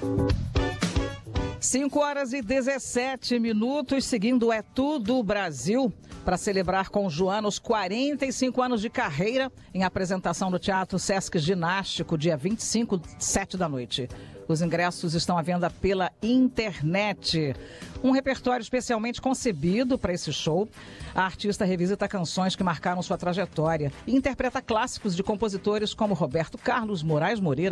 5h17, seguindo É Tudo Brasil, para celebrar com Joana os 45 anos de carreira, em apresentação no Teatro Sesc Ginástico, dia 25, 7 da noite. Os ingressos estão à venda pela internet. Um repertório especialmente concebido para esse show. A artista revisita canções que marcaram sua trajetória e interpreta clássicos de compositores como Roberto Carlos, Moraes Moreira,